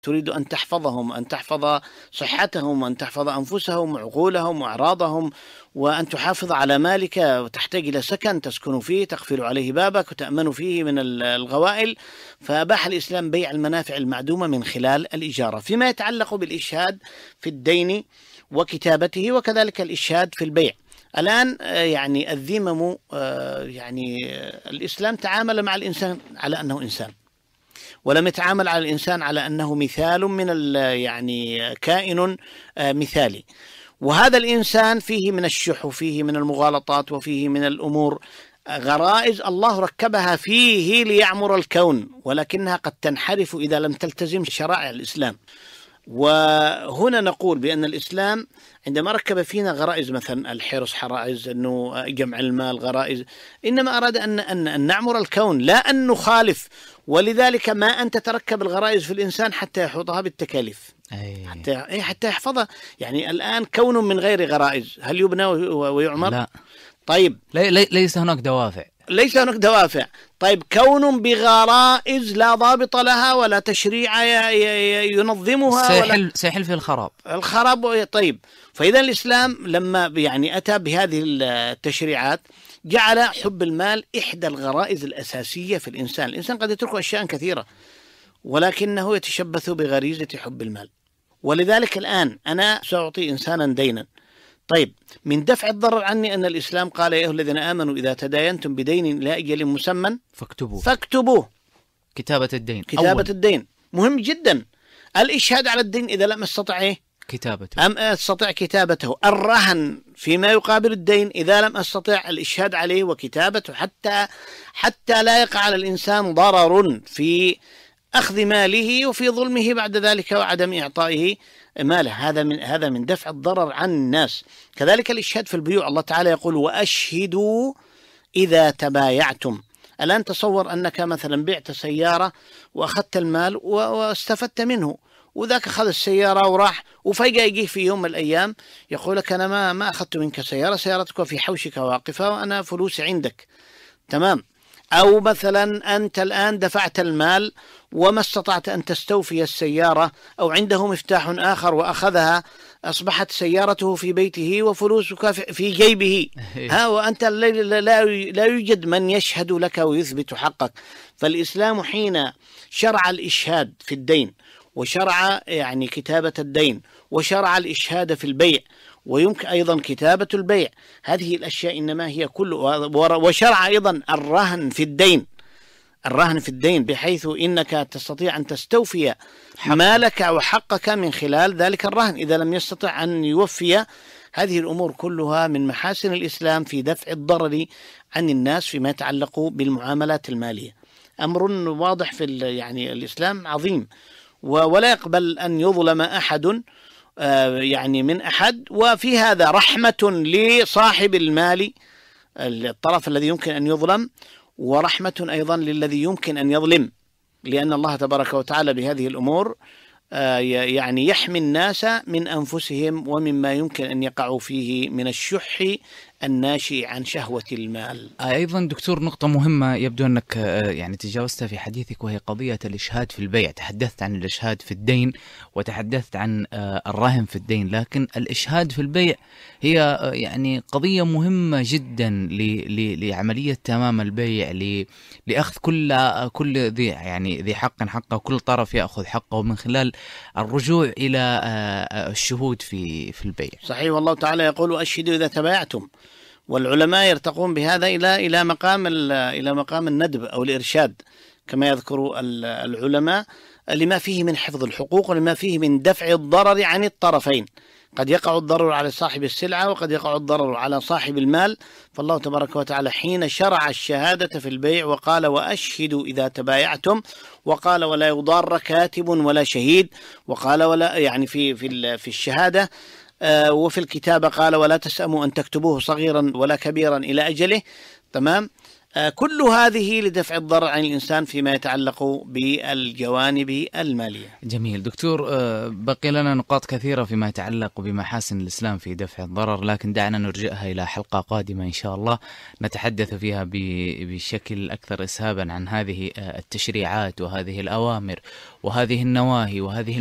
تريد أن تحفظهم، أن تحفظ صحتهم، أن تحفظ أنفسهم وعقولهم وأعراضهم، وأن تحافظ على مالك، وتحتاج إلى سكن تسكن فيه، تقفل عليه بابك وتأمن فيه من الغوائل. فأباح الإسلام بيع المنافع المعدومة من خلال الإجارة. فيما يتعلق بالإشهاد في الدين وكتابته، وكذلك الإشهاد في البيع. الآن يعني الذمم، يعني الإسلام تعامل مع الإنسان على أنه إنسان، ولم يتعامل على الإنسان على أنه مثال من يعني كائن مثالي. وهذا الإنسان فيه من الشح، وفيه من المغالطات، وفيه من الأمور غرائز الله ركبها فيه ليعمر الكون، ولكنها قد تنحرف إذا لم تلتزم شرائع الإسلام. وهنا نقول بأن الإسلام عندما ركب فينا غرائز، مثلا الحرص حرائز، أنه جمع المال غرائز، إنما أراد أن نعمر الكون، لا أن نخالف. ولذلك ما أن تتركب الغرائز في الإنسان حتى يحوطها بالتكاليف، حتى يحفظها. يعني الآن كون من غير غرائز هل يبنى ويعمر؟ لا. طيب ليس هناك دوافع. ليس هناك دوافع. طيب كون بغرائز لا ضابط لها ولا تشريع ينظمها، سيحل في الخراب. طيب فإذا الإسلام لما يعني أتى بهذه التشريعات جعل حب المال إحدى الغرائز الأساسية في الإنسان. الإنسان قد يترك أشياء كثيرة ولكنه يتشبث بغريزة حب المال. ولذلك الآن أنا سأعطي إنسانا دينا، طيب من دفع الضرر عني أن الإسلام قال يا أيها الذين آمنوا إذا تداينتم بدين إلى أجل مسمى فاكتبوه. كتابة الدين مهم جدا. الإشهاد على الدين إذا لم أستطع كتابته، أم أستطع كتابته. الرهن فيما يقابل الدين إذا لم أستطع الإشهاد عليه وكتابته، حتى لا يقع على الإنسان ضرر في أخذ ماله وفي ظلمه بعد ذلك وعدم إعطائه ماله. هذا من دفع الضرر عن الناس. كذلك الإشهاد في البيوع، الله تعالى يقول وأشهدوا إذا تبايعتم. الآن تصور أنك مثلا بعت سيارة وأخذت المال واستفدت منه، وذاك أخذ السيارة وراح، وفجأة يجيه في يوم من الأيام يقول لك أنا ما أخذت منك سيارتك في حوشك واقفة وأنا فلوسي عندك، تمام. أو مثلا أنت الآن دفعت المال وما استطعت أن تستوفي السيارة، أو عنده مفتاح آخر وأخذها، أصبحت سيارته في بيته وفلوسك في جيبه، وأنت لا يوجد من يشهد لك ويثبت حقك. فالإسلام حين شرع الإشهاد في الدين، وشرع يعني كتابة الدين، وشرع الإشهاد في البيع، ويمكن أيضا كتابة البيع، هذه الأشياء إنما هي كل، وشرع أيضا الرهن في الدين بحيث إنك تستطيع أن تستوفي مالك وحقك من خلال ذلك الرهن إذا لم يستطع أن يوفي. هذه الأمور كلها من محاسن الإسلام في دفع الضرر عن الناس فيما يتعلق بالمعاملات المالية. أمر واضح في يعني الإسلام عظيم، ولا يقبل أن يظلم أحد يعني من أحد. وفي هذا رحمة لصاحب المال، الطرف الذي يمكن أن يظلم، ورحمة أيضا للذي يمكن أن يظلم، لأن الله تبارك وتعالى بهذه الأمور يعني يحمي الناس من أنفسهم ومما يمكن أن يقعوا فيه من الشح الناشئ عن شهوة المال. أيضا دكتور نقطة مهمة يبدو أنك يعني تجاوزتها في حديثك، وهي قضية الإشهاد في البيع. تحدثت عن الإشهاد في الدين وتحدثت عن الرهن في الدين، لكن الإشهاد في البيع هي يعني قضية مهمة جدا لعملية تمام البيع، لأخذ كل ذي حق حقه، كل طرف يأخذ حقه من خلال الرجوع إلى الشهود في البيع. صحيح، والله تعالى يقول أشهدوا إذا تبايعتم، والعلماء يرتقون بهذا إلى مقام الندب أو الإرشاد كما يذكر العلماء، لما فيه من حفظ الحقوق ولما فيه من دفع الضرر عن الطرفين. قد يقع الضرر على صاحب السلعة وقد يقع الضرر على صاحب المال. فالله تبارك وتعالى حين شرع الشهادة في البيع وقال وأشهدوا إذا تبايعتم، وقال ولا يضار كاتب ولا شهيد، وقال ولا يعني في الشهادة وفي الكتابة قال ولا تسأموا أن تكتبوه صغيرا ولا كبيرا إلى أجله، تمام. كل هذه لدفع الضرر عن الإنسان فيما يتعلق بالجوانب المالية. جميل دكتور، بقي لنا نقاط كثيرة فيما يتعلق بمحاسن الإسلام في دفع الضرر، لكن دعنا نرجئها إلى حلقة قادمة إن شاء الله نتحدث فيها بشكل أكثر إسهابا عن هذه التشريعات وهذه الأوامر وهذه النواهي وهذه